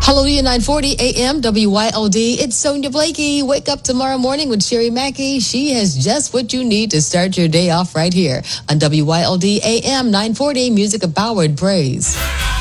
Hallelujah 940 AM WYLD. It's Sonia Blakey. Wake up tomorrow morning with Sherry Mackey. She has just what you need to start your day off right here on WYLD AM 940 Music of Powered Praise.